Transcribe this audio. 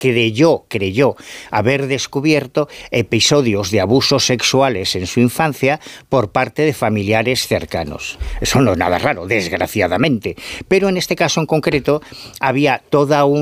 creyó haber descubierto episodios de abusos sexuales en su infancia por parte de familiares cercanos. Eso no es nada raro, desgraciadamente. Pero en este caso en concreto había toda